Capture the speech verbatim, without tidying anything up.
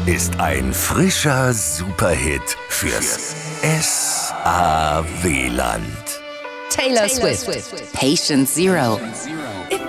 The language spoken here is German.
ist ein frischer Superhit fürs S A W-Land. Taylor Swift, Patient Zero.